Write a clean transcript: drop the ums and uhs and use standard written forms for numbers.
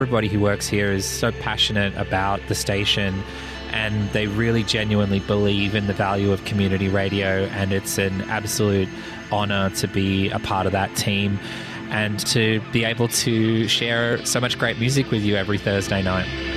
Everybody who works here is so passionate about the station, and they really genuinely believe in the value of community radio, and it's an absolute honour to be a part of that team and to be able to share so much great music with you every Thursday night.